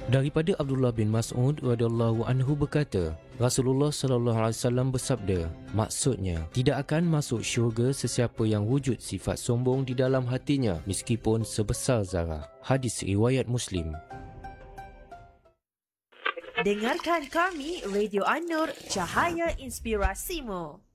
Daripada Abdullah bin Mas'ud radhiyallahu anhu berkata, Rasulullah sallallahu alaihi wasallam bersabda, maksudnya tidak akan masuk syurga sesiapa yang wujud sifat sombong di dalam hatinya meskipun sebesar zarah. Hadis riwayat Muslim. Dengarkan kami Radio An-Nur, Cahaya Inspirasimu.